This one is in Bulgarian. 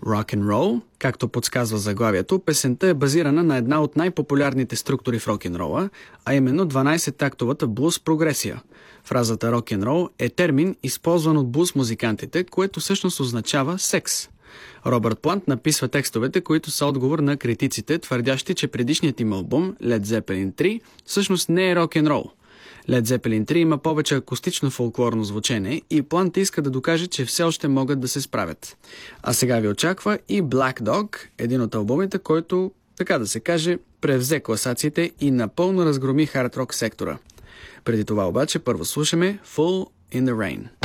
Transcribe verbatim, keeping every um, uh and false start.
Rock and roll, както подсказва заглавието, песента е базирана на една от най-популярните структури в рок-н-рола, а именно дванайсет-тактовата блуз прогресия. Фразата рок-н-рол е термин, използван от блуз музикантите, което всъщност означава секс. Робърт Плант написва текстовете, които са отговор на критиците, твърдящи, че предишният им албум, Led Zeppelin три, всъщност не е рок-н-рол. Led Zeppelin три има повече акустично фолклорно звучене и Плант иска да докаже, че все още могат да се справят. А сега ви очаква и Black Dog, един от албумите, който, така да се каже, превзе класациите и напълно разгроми хард рок сектора. Преди това обаче първо слушаме Fall in the Rain.